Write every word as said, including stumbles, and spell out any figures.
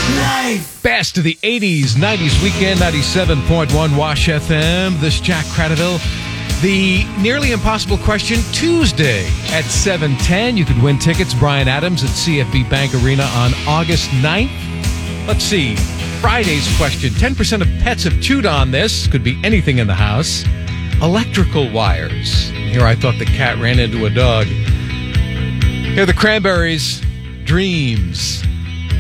Life. Best of the eighties, nineties weekend, ninety-seven point one Wash F M. This is Jack Cradaville. The Nearly Impossible Question, Tuesday at seven ten. You could win tickets. Brian Adams at C F B Bank Arena on August ninth. Let's see. Friday's question. ten percent of pets have chewed on this. Could be anything in the house. Electrical wires. Here I thought the cat ran into a dog. Here are the Cranberries. Dreams.